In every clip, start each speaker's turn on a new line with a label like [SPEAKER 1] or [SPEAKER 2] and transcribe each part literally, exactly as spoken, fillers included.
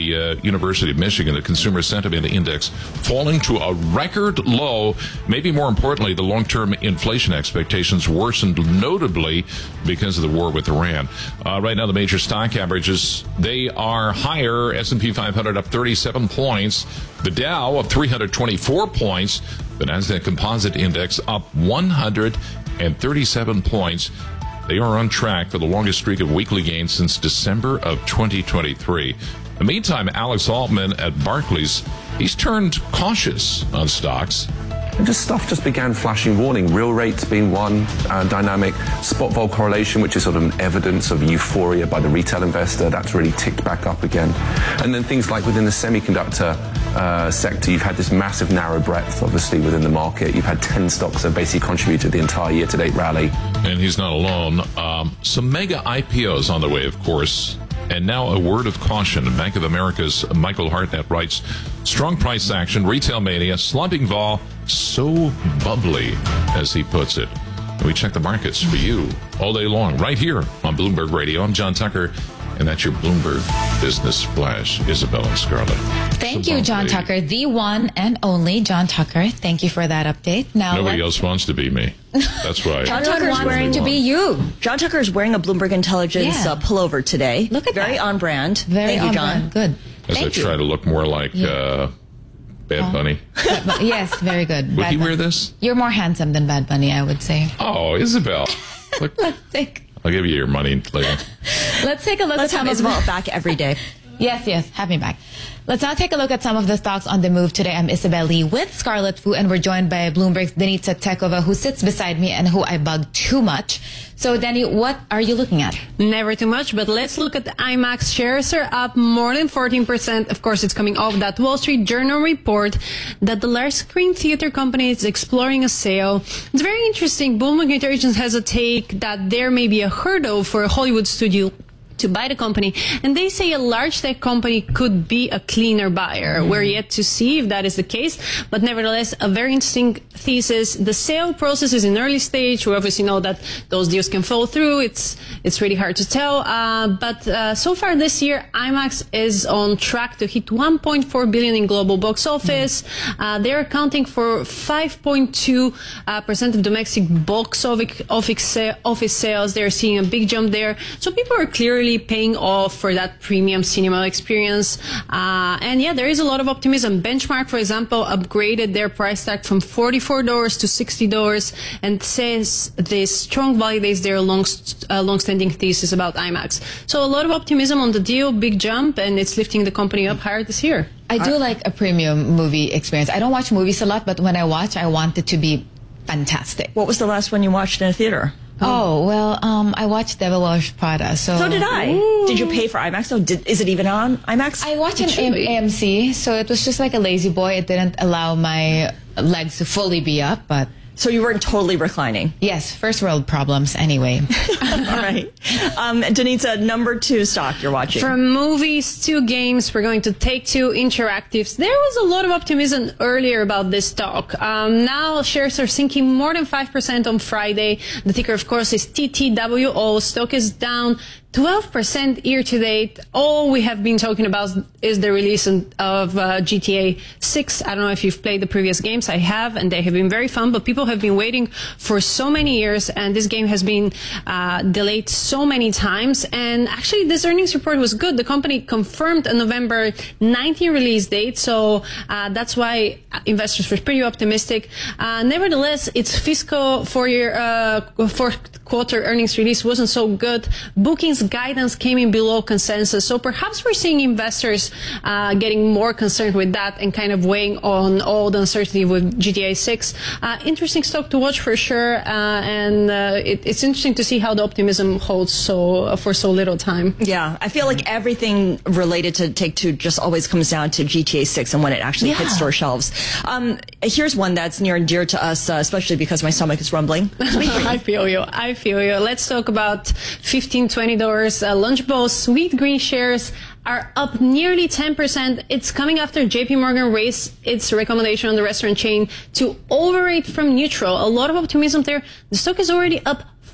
[SPEAKER 1] the uh, University of Michigan, the Consumer Sentiment Index falling to a record low. Maybe more importantly, the long-term inflation expectations worsened notably because of the war with Iran. Uh, right now, the major stock averages, they are higher. S and P five hundred up thirty-seven points. The Dow up three hundred twenty-four points. The Nasdaq Composite Index up one hundred thirty-seven points. They are on track for the longest streak of weekly gains since December of twenty twenty-three. In the meantime, Alex Altman at Barclays, he's turned cautious on stocks.
[SPEAKER 2] And just stuff just began flashing warning. Real rates being one uh, dynamic. Spot vol correlation, which is sort of an evidence of euphoria by the retail investor, that's really ticked back up again. And then things like within the semiconductor uh, sector, you've had this massive narrow breadth, obviously, within the market. You've had ten stocks that basically contributed the entire year-to-date rally.
[SPEAKER 1] And he's not alone. Um, some mega I P Os on the way, of course. And now a word of caution. Bank of America's Michael Hartnett writes, strong price action, retail mania, slumping vol, so bubbly, as he puts it. And we check the markets for you all day long, right here on Bloomberg Radio. I'm John Tucker, and that's your Bloomberg Business Flash, Isabel and Scarlett.
[SPEAKER 3] Thank so you, John Tucker, the one and only John Tucker. Thank you for that update. Now,
[SPEAKER 1] nobody
[SPEAKER 3] what?
[SPEAKER 1] else wants to be me. That's why.
[SPEAKER 4] John Tucker wants wearing
[SPEAKER 3] to be you.
[SPEAKER 4] John Tucker is wearing a Bloomberg Intelligence yeah. uh, pullover today.
[SPEAKER 3] Look at
[SPEAKER 4] Very
[SPEAKER 3] that.
[SPEAKER 4] on brand.
[SPEAKER 3] Very
[SPEAKER 4] Thank
[SPEAKER 3] on
[SPEAKER 4] you, John.
[SPEAKER 3] brand. Good.
[SPEAKER 1] As
[SPEAKER 3] Thank
[SPEAKER 1] I try
[SPEAKER 3] you.
[SPEAKER 1] to look more like
[SPEAKER 3] yeah.
[SPEAKER 1] uh, Bad
[SPEAKER 3] oh.
[SPEAKER 1] Bunny.
[SPEAKER 3] Yes, very good.
[SPEAKER 1] Would
[SPEAKER 3] Bad
[SPEAKER 1] he
[SPEAKER 3] Bunny.
[SPEAKER 1] wear this?
[SPEAKER 3] You're more handsome than Bad Bunny, I would say.
[SPEAKER 1] Oh, Isabel. Look,
[SPEAKER 3] Let's take.
[SPEAKER 1] I'll give you your money later.
[SPEAKER 3] Let's take a look
[SPEAKER 4] Let's
[SPEAKER 3] at some
[SPEAKER 4] have
[SPEAKER 3] of
[SPEAKER 4] Isabel back every day.
[SPEAKER 3] Yes, yes, have me back. Let's now take a look at some of the stocks on the move today. I'm Isabel Lee with Scarlett Fu, and we're joined by Bloomberg's Denita Tekova, who sits beside me and who I bug too much. So, Denny, what are you looking at?
[SPEAKER 5] Never too much, but let's look at the IMAX shares are up more than fourteen percent. Of course, it's coming off that Wall Street Journal report that the large screen theater company is exploring a sale. It's very interesting. Bloomberg Intelligence has a take that there may be a hurdle for a Hollywood studio to buy the company, and they say a large tech company could be a cleaner buyer. Mm-hmm. We're yet to see if that is the case, but nevertheless, a very interesting thesis. The sale process is in early stage. We obviously know that those deals can fall through. It's it's really hard to tell, uh, but uh, so far this year, IMAX is on track to hit one point four billion in global box office. Mm-hmm. Uh, they're accounting for five point two percent of domestic box office office sales. They're seeing a big jump there. So people are clearly paying off for that premium cinema experience. Uh, and yeah, there is a lot of optimism. Benchmark, for example, upgraded their price tag from forty-four dollars to sixty dollars and says this strong validates their long, uh, long-standing thesis about IMAX. So a lot of optimism on the deal, big jump, and it's lifting the company up higher this year.
[SPEAKER 3] I do like a premium movie experience. I don't watch movies a lot, but when I watch, I want it to be fantastic.
[SPEAKER 4] What was the last one you watched in a theater?
[SPEAKER 3] Oh, well, um, I watched Devil Wears Prada, so...
[SPEAKER 4] So did I. Ooh. Did you pay for IMAX, though? Did, is it even on IMAX?
[SPEAKER 3] I watched an A M C, so it was just like a lazy boy. It didn't allow my legs to fully be up, but...
[SPEAKER 4] So you weren't totally reclining?
[SPEAKER 3] Yes, first world problems anyway.
[SPEAKER 4] All right. Um, Denita, number two stock you're watching.
[SPEAKER 5] From movies to games, we're going to Take-Two Interactives. There was a lot of optimism earlier about this stock. Um, now shares are sinking more than five percent on Friday. The ticker, of course, is T T W O. Stock is down twelve percent year to date. All we have been talking about is the release of uh, G T A six. I don't know if you've played the previous games. I have, and they have been very fun, but people have been waiting for so many years, and this game has been uh, delayed so many times. And actually, this earnings report was good. The company confirmed a November nineteenth release date, so uh, that's why investors were pretty optimistic. Uh, nevertheless, its fiscal four-year, uh, fourth quarter earnings release wasn't so good. Bookings guidance came in below consensus, so perhaps we're seeing investors uh, getting more concerned with that and kind of weighing on all the uncertainty with G T A six. Uh, interesting stock to watch for sure, uh, and uh, it, it's interesting to see how the optimism holds so uh, for so little time.
[SPEAKER 4] Yeah, I feel like everything related to Take-Two just always comes down to G T A six and when it actually
[SPEAKER 3] yeah.
[SPEAKER 4] hits store shelves. Um, here's one that's near and dear to us, uh, especially because my stomach is rumbling.
[SPEAKER 5] I feel you. I feel you. Let's talk about fifteen, twenty dollars. Uh, Lunchbowl Sweet Green shares are up nearly ten percent. It's coming after J P Morgan raised its recommendation on the restaurant chain to overrate from neutral. A lot of optimism there. The stock is already up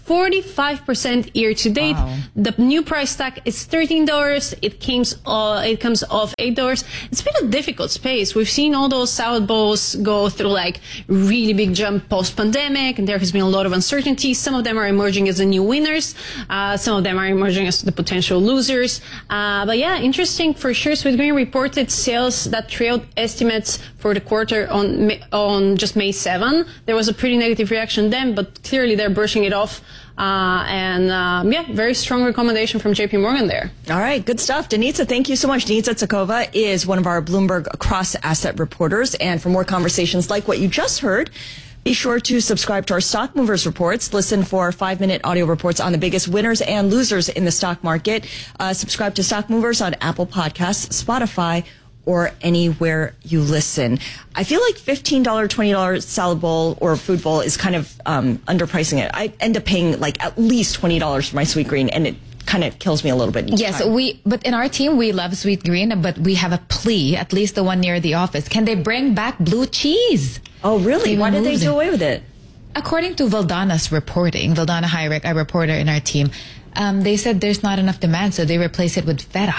[SPEAKER 5] forty-five percent year to date.
[SPEAKER 3] Wow.
[SPEAKER 5] The new price tag is thirteen dollars. It comes, uh, it comes off eight dollars. It's been a difficult space. We've seen all those salad bowls go through like really big jump post-pandemic, and there has been a lot of uncertainty. Some of them are emerging as the new winners. Uh, some of them are emerging as the potential losers. Uh, but yeah, interesting for sure. Sweetgreen reported sales that trailed estimates for the quarter on May, on just May seventh. There was a pretty negative reaction then, but clearly they're brushing it off. Uh, and um, yeah, very strong recommendation from J P Morgan there.
[SPEAKER 4] All right, good stuff. Denitsa, thank you so much. Denitsa Tsakova is one of our Bloomberg cross-asset reporters. And for more conversations like what you just heard, be sure to subscribe to our Stock Movers reports. Listen for five-minute audio reports on the biggest winners and losers in the stock market. Uh, subscribe to Stock Movers on Apple Podcasts, Spotify, or anywhere you listen. I feel like fifteen dollars, twenty dollars salad bowl or food bowl is kind of um, underpricing it. I end up paying like at least twenty dollars for my Sweetgreen, and it kind of kills me a little bit.
[SPEAKER 3] Yes,
[SPEAKER 4] time.
[SPEAKER 3] we. But in our team, we love Sweetgreen, but we have a plea, at least the one near the office. Can they bring back blue cheese?
[SPEAKER 4] Oh, really?
[SPEAKER 3] Even
[SPEAKER 4] Why did they
[SPEAKER 3] moves
[SPEAKER 4] do
[SPEAKER 3] it.
[SPEAKER 4] away with it?
[SPEAKER 3] According to Valdana's reporting, Valdana Hyrick, a reporter in our team, um, they said there's not enough demand, so they replace it with feta.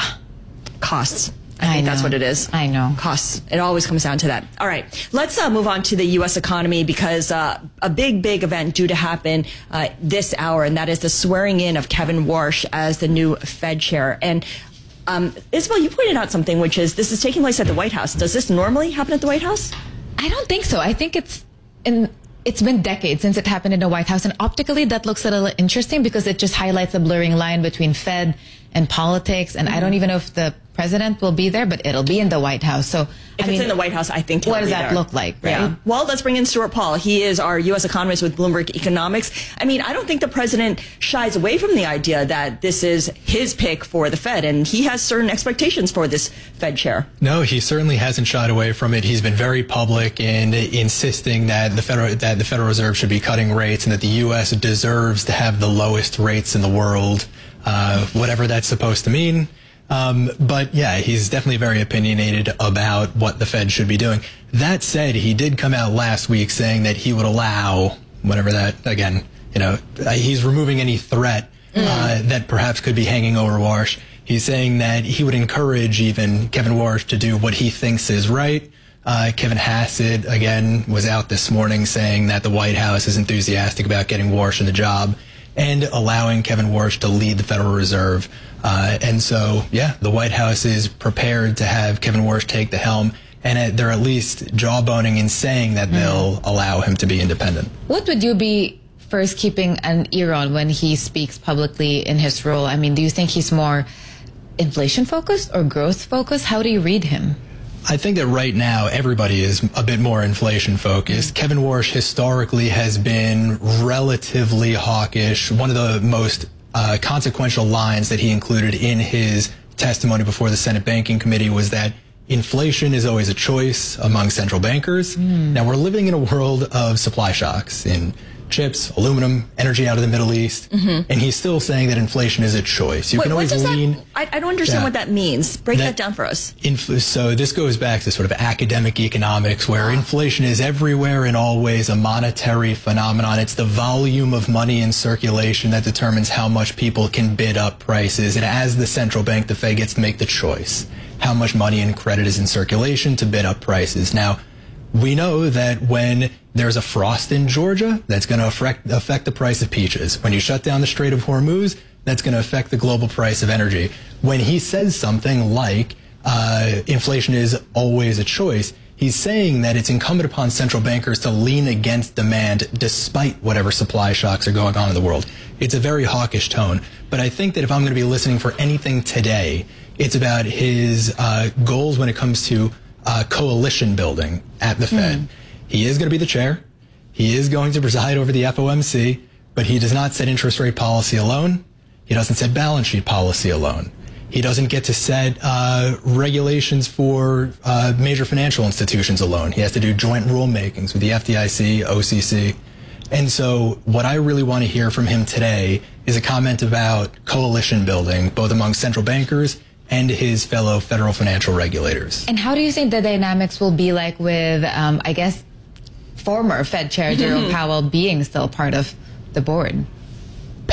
[SPEAKER 4] Costs. I
[SPEAKER 3] I
[SPEAKER 4] think that's
[SPEAKER 3] know.
[SPEAKER 4] what it is.
[SPEAKER 3] I know.
[SPEAKER 4] Costs. It always comes down to that. All right. Let's uh, move on to the U S economy because uh, a big, big event due to happen uh, this hour, and that is the swearing in of Kevin Warsh as the new Fed chair. And um, Isabel, you pointed out something, which is this is taking place at the White House. Does this normally happen at the White House?
[SPEAKER 3] I don't think so. I think it's in. It's been decades since it happened in the White House, and optically that looks a little interesting because it just highlights the blurring line between Fed and politics. And mm-hmm. I don't even know if the president will be there, but it'll be in the White House. So
[SPEAKER 4] if
[SPEAKER 3] I mean,
[SPEAKER 4] it's in the White House, I think he'll
[SPEAKER 3] what does
[SPEAKER 4] be
[SPEAKER 3] that
[SPEAKER 4] there.
[SPEAKER 3] look like, right?
[SPEAKER 4] Yeah. Well, let's bring in Stuart Paul. He is our U S economist with Bloomberg Economics. I mean, I don't think the president shies away from the idea that this is his pick for the Fed, and he has certain expectations for this Fed chair.
[SPEAKER 6] No, he certainly hasn't shied away from it. He's been very public in insisting that the Federal that the Federal Reserve should be cutting rates and that the U S deserves to have the lowest rates in the world, uh, whatever that's supposed to mean. Um, but yeah, he's definitely very opinionated about what the Fed should be doing. That said, he did come out last week saying that he would allow whatever that, again, you know, he's removing any threat uh, that perhaps could be hanging over Warsh. He's saying that he would encourage even Kevin Warsh to do what he thinks is right. Uh, Kevin Hassett, again, was out this morning saying that the White House is enthusiastic about getting Warsh in the job and allowing Kevin Warsh to lead the Federal Reserve. Uh, and so, yeah, the White House is prepared to have Kevin Warsh take the helm, and uh, they're at least jawboning in saying that mm. they'll allow him to be independent.
[SPEAKER 3] What would you be first keeping an ear on when he speaks publicly in his role? I mean, do you think he's more inflation focused or growth focused? How do you read him?
[SPEAKER 6] I think that right now everybody is a bit more inflation focused. Mm-hmm. Kevin Warsh historically has been relatively hawkish. One of the most uh, consequential lines that he included in his testimony before the Senate Banking Committee was that inflation is always a choice among central bankers. Mm. Now, we're living in a world of supply shocks in chips, aluminum, energy out of the Middle East, mm-hmm. and he's still saying that inflation is a choice. You
[SPEAKER 4] Wait,
[SPEAKER 6] can always
[SPEAKER 4] what does
[SPEAKER 6] lean.
[SPEAKER 4] That, I, I don't understand
[SPEAKER 6] yeah,
[SPEAKER 4] what that means. Break that,
[SPEAKER 6] that
[SPEAKER 4] down for us.
[SPEAKER 6] Infl- so this goes back to sort of academic economics, where inflation is everywhere and always a monetary phenomenon. It's the volume of money in circulation that determines how much people can bid up prices. And as the central bank, the Fed gets to make the choice how much money and credit is in circulation to bid up prices. Now, we know that when there's a frost in Georgia, that's going to affect, affect the price of peaches. When you shut down the Strait of Hormuz, that's going to affect the global price of energy. When he says something like uh, inflation is always a choice, he's saying that it's incumbent upon central bankers to lean against demand despite whatever supply shocks are going on in the world. It's a very hawkish tone. But I think that if I'm going to be listening for anything today, it's about his uh, goals when it comes to uh, coalition building at the Fed. Mm. He is going to be the chair. He is going to preside over the F O M C, but he does not set interest rate policy alone. He doesn't set balance sheet policy alone. He doesn't get to set uh, regulations for uh, major financial institutions alone. He has to do joint rulemakings with the F D I C, O C C. And so what I really want to hear from him today is a comment about coalition building, both among central bankers and his fellow federal financial regulators.
[SPEAKER 3] And how do you think the dynamics will be like with, um, I guess, former Fed Chair Jerome Powell being still part of the board?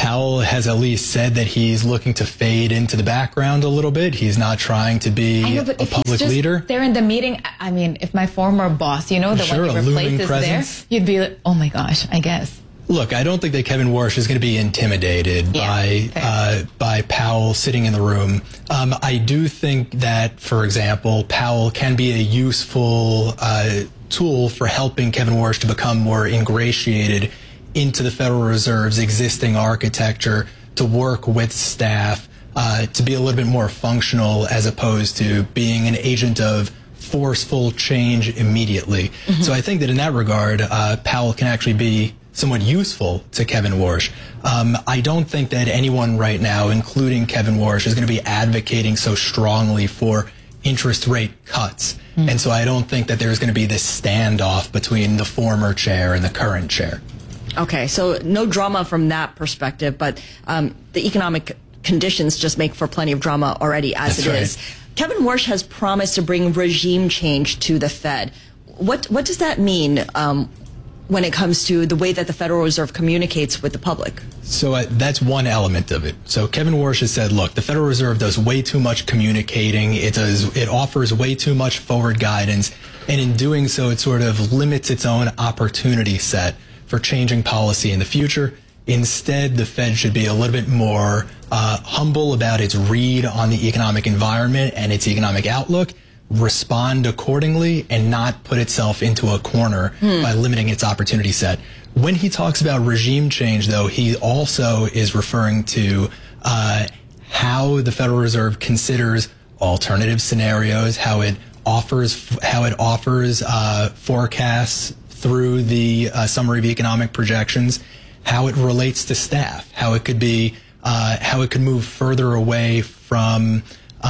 [SPEAKER 6] Powell has at least said that he's looking to fade into the background a little bit. He's not trying to be
[SPEAKER 3] I know, but
[SPEAKER 6] a
[SPEAKER 3] if
[SPEAKER 6] public
[SPEAKER 3] he's just
[SPEAKER 6] leader.
[SPEAKER 3] there in the meeting, I mean, if my former boss, you know, the
[SPEAKER 6] Sure,
[SPEAKER 3] one
[SPEAKER 6] a
[SPEAKER 3] you
[SPEAKER 6] looming
[SPEAKER 3] replaced is
[SPEAKER 6] presence.
[SPEAKER 3] there, you'd be like, oh my gosh, I guess.
[SPEAKER 6] Look, I don't think that Kevin Warsh is going to be intimidated
[SPEAKER 3] Yeah,
[SPEAKER 6] by
[SPEAKER 3] fair.
[SPEAKER 6] uh, by Powell sitting in the room. Um, I do think that, for example, Powell can be a useful uh, tool for helping Kevin Warsh to become more ingratiated into the Federal Reserve's existing architecture, to work with staff, uh, to be a little bit more functional as opposed to being an agent of forceful change immediately. Mm-hmm. So I think that in that regard, uh, Powell can actually be somewhat useful to Kevin Warsh. Um, I don't think that anyone right now, including Kevin Warsh, is going to be advocating so strongly for interest rate cuts. Mm. And so I don't think that there's going to be this standoff between the former chair and the current chair.
[SPEAKER 4] Okay, so no drama from that perspective, but um, the economic conditions just make for plenty of drama already as
[SPEAKER 6] That's
[SPEAKER 4] it
[SPEAKER 6] right.
[SPEAKER 4] is. Kevin Warsh has promised to bring regime change to the Fed. What what does that mean um, when it comes to the way that the Federal Reserve communicates with the public?
[SPEAKER 6] So uh, that's one element of it. So Kevin Warsh has said, look, the Federal Reserve does way too much communicating. It does, it offers way too much forward guidance. And in doing so, it sort of limits its own opportunity set for changing policy in the future. Instead, the Fed should be a little bit more uh, humble about its read on the economic environment and its economic outlook, respond accordingly, and not put itself into a corner hmm. by limiting its opportunity set. When he talks about regime change, though, he also is referring to uh, how the Federal Reserve considers alternative scenarios, how it offers how it offers uh, forecasts through the uh, summary of economic projections, how it relates to staff, how it could be, uh, how it could move further away from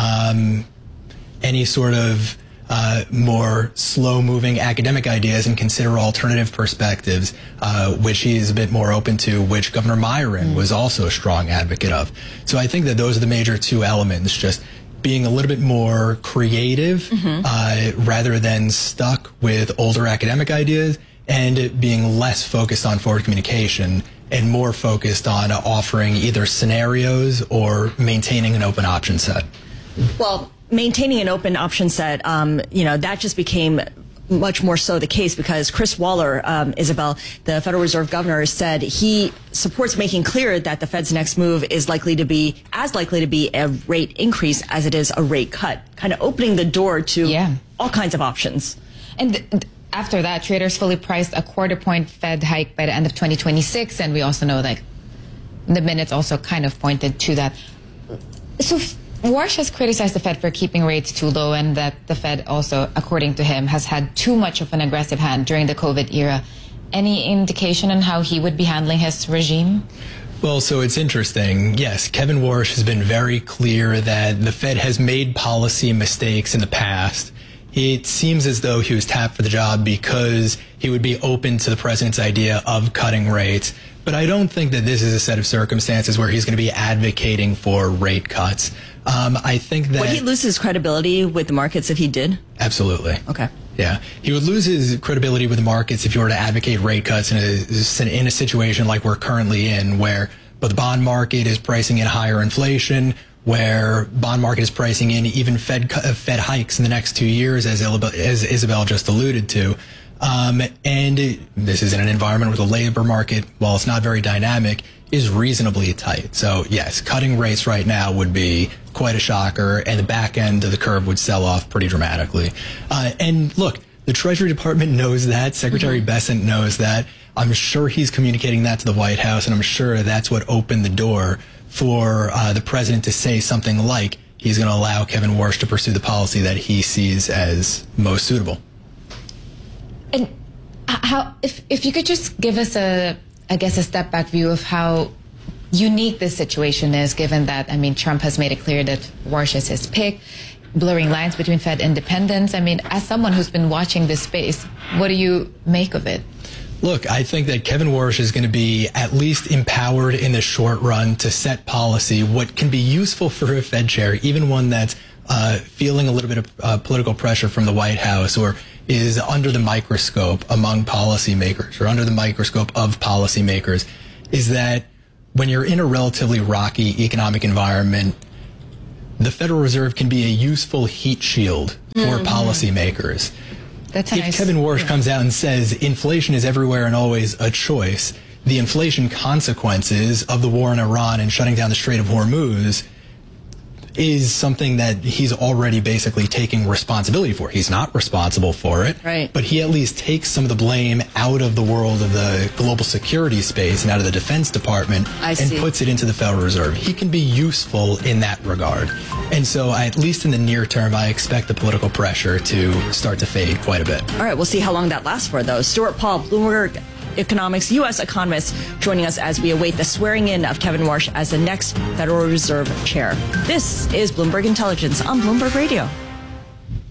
[SPEAKER 6] um, any sort of uh, more slow-moving academic ideas and consider alternative perspectives, uh, which he is a bit more open to, which Governor Myron mm. was also a strong advocate of. So I think that those are the major two elements, just being a little bit more creative mm-hmm. uh, rather than stuck with older academic ideas, and being less focused on forward communication and more focused on offering either scenarios or maintaining an open option set.
[SPEAKER 4] Well, maintaining an open option set, um, you know, that just became much more so the case because Chris Waller, um, Isabel, the Federal Reserve Governor, said he supports making clear that the Fed's next move is likely to be as likely to be a rate increase as it is a rate cut, kind of opening the door to
[SPEAKER 3] yeah.
[SPEAKER 4] all kinds of options.
[SPEAKER 3] And th- th- after that, traders fully priced a quarter point Fed hike by the end of twenty twenty-six, and we also know like the minutes also kind of pointed to that. So Warsh has criticized the Fed for keeping rates too low, and that the Fed also, according to him, has had too much of an aggressive hand during the COVID era. Any indication on how he would be handling his regime?
[SPEAKER 6] Well, so it's interesting. Yes, Kevin Warsh has been very clear that the Fed has made policy mistakes in the past. It seems as though he was tapped for the job because he would be open to the president's idea of cutting rates. But I don't think that this is a set of circumstances where he's going to be advocating for rate cuts. Um, I think that...
[SPEAKER 4] Would he lose his credibility with the markets if he did?
[SPEAKER 6] Absolutely.
[SPEAKER 4] Okay.
[SPEAKER 6] Yeah. He would lose his credibility with the markets if he were to advocate rate cuts in a, in a situation like we're currently in, where but the bond market is pricing in higher inflation, where bond market is pricing in even Fed Fed hikes in the next two years, as, as Isabel just alluded to. Um, and it, this is in an environment where the labor market, while it's not very dynamic, is reasonably tight. So yes, cutting rates right now would be quite a shocker, and the back end of the curve would sell off pretty dramatically. Uh, and look, the Treasury Department knows that. Secretary mm-hmm. Bessent knows that. I'm sure he's communicating that to the White House, and I'm sure that's what opened the door for uh, the president to say something like he's going to allow Kevin Warsh to pursue the policy that he sees as most suitable.
[SPEAKER 3] And how, if if you could just give us a, I guess, a step back view of how unique this situation is, given that, I mean, Trump has made it clear that Warsh is his pick, blurring lines between Fed independence. I mean, as someone who's been watching this space, what do you make of it?
[SPEAKER 6] Look, I think that Kevin Warsh is going to be at least empowered in the short run to set policy, what can be useful for a Fed chair, even one that's uh, feeling a little bit of uh, political pressure from the White House or is under the microscope among policymakers or under the microscope of policymakers, is that when you're in a relatively rocky economic environment, the Federal Reserve can be a useful heat shield for mm-hmm. policymakers.
[SPEAKER 3] That's
[SPEAKER 6] if
[SPEAKER 3] nice.
[SPEAKER 6] Kevin Warsh
[SPEAKER 3] yeah.
[SPEAKER 6] comes out and says inflation is everywhere and always a choice, the inflation consequences of the war in Iran and shutting down the Strait of Hormuz is something that he's already basically taking responsibility for. He's not responsible for it,
[SPEAKER 4] right.
[SPEAKER 6] but he at least takes some of the blame out of the world of the global security space and out of the Defense Department
[SPEAKER 4] I
[SPEAKER 6] and
[SPEAKER 4] see.
[SPEAKER 6] puts it into the Federal Reserve. He can be useful in that regard. And so, I, at least in the near term, I expect the political pressure to start to fade quite a bit.
[SPEAKER 4] All right, we'll see how long that lasts for, though. Stuart Paul, Bloomberg Economics U S economist, joining us as we await the swearing in of Kevin Warsh as the next Federal Reserve Chair. This is Bloomberg Intelligence on Bloomberg Radio.